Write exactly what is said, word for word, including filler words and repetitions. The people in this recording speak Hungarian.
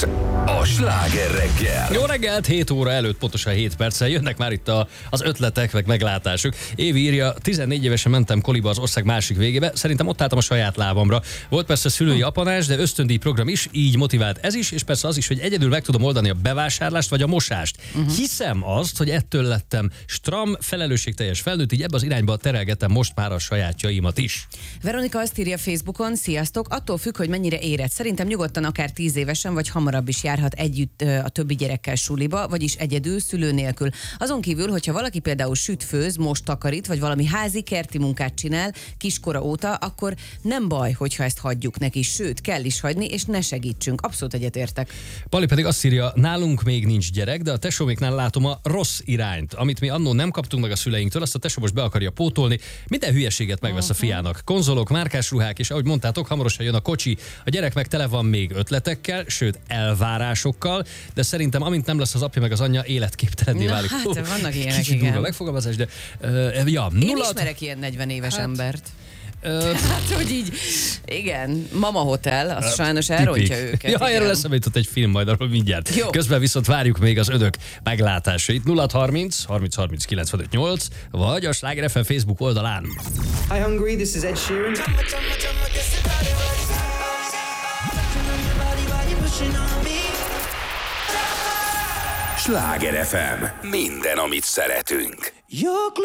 Ez a Sláger reggel. Jó reggelt, hét óra előtt, pontosan hét perccel jönnek már itt a, az ötletek, meg meglátások. Évi írja, tizennégy évesen mentem koliba az ország másik végébe, szerintem ott álltam a saját lábamra. Volt persze szülői apanás, de ösztöndíj program is, így motivált ez is, és persze az is, hogy egyedül meg tudom oldani a bevásárlást vagy a mosást. Uh-huh. Hiszem azt, hogy ettől lettem stram, felelősségteljes felnőtt, így ebbe az irányba terelgetem most már a sajátjaimat is. Veronika azt írja Facebookon, sziasztok, attól függ, hogy mennyire érett. Szerintem nyugodtan akár tíz évesen vagy hamarabb is járhat együtt a többi gyerekkel suliba, vagyis egyedül, szülő nélkül. Azon kívül, hogyha valaki például süt, főz, most takarít, vagy valami házi kerti munkát csinál kiskora óta, akkor nem baj, hogyha ezt hagyjuk neki, sőt, kell is hagyni, és ne segítsünk. Abszolút egyetértek. Pali pedig azt írja, nálunk még nincs gyerek, de a tesóméknál látom a rossz irányt, amit mi annól nem kaptunk meg a szüleinktől, azt a tesó most be akarja pótolni. Minden hülyeséget megvesz uh-huh. a fiának. Konzolok, márkás ruhák, és ahogy mondtátok, hamarosan jön a kocsi. A gyerek meg tele van még ötletekkel, sőt elvárásokkal, de szerintem amint nem lesz az apja meg az anyja, életképtelenné válik. Hát, uh, vannak ilyenek, kicsit igen. durva megfogalmazás, de uh, ja, Én nulla... ismerek ilyen negyven éves hát, embert. Uh, hát, hogy így, igen, Mama Hotel, az uh, sajnos elrontja tipik. őket. Ja, erről eszembe jutott egy film majd arról mindjárt. Jó. Közben viszont várjuk még az önök meglátásait. nulla harminc harminc harminc kilencvenöt nyolc vagy a Sláger ef em Facebook oldalán. Hi Hungary, this is Ed Sheeran. Sláger ef em. Minden, amit szeretünk.